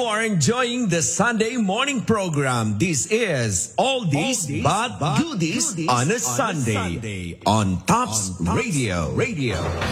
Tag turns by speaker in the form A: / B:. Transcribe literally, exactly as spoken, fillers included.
A: You're enjoying the Sunday morning program. This is All This But Goodies on a Sunday on Tops Radio. Radio.